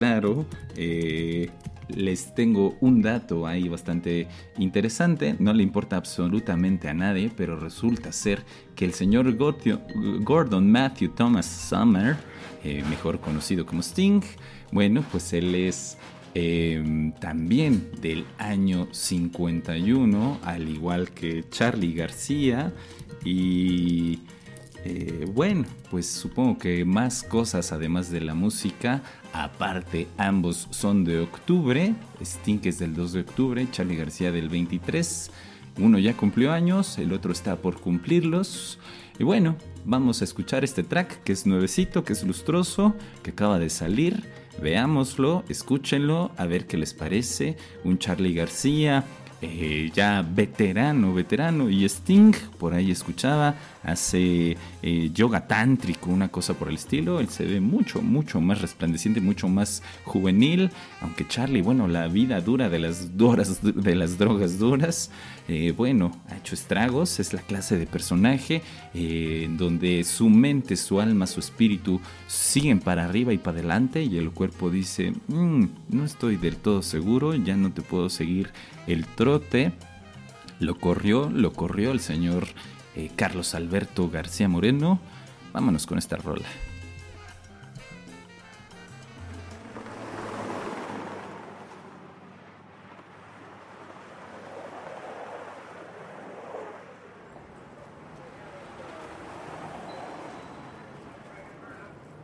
Claro, les tengo un dato ahí bastante interesante, no le importa absolutamente a nadie, pero resulta ser que el señor Gordon Matthew Thomas Summer, mejor conocido como Sting, bueno, pues él es también del año 51, al igual que Charly García y... bueno, pues supongo que más cosas además de la música. Aparte, ambos son de octubre. Sting es del 2 de octubre, Charly García del 23. Uno ya cumplió años, el otro está por cumplirlos. Y bueno, vamos a escuchar este track que es nuevecito, que es lustroso, que acaba de salir. Veámoslo, escúchenlo, a ver qué les parece. Un Charly García ya veterano, y Sting, por ahí escuchaba, hace yoga tántrico, una cosa por el estilo. Él se ve mucho más resplandeciente, mucho más juvenil, aunque Charly, bueno, la vida dura de las drogas duras, bueno, ha hecho estragos. Es la clase de personaje donde su mente, su alma, su espíritu siguen para arriba y para adelante, y el cuerpo dice, no estoy del todo seguro, ya no te puedo seguir el trote. Lo corrió el señor Carlos Alberto García Moreno. Vámonos con esta rola.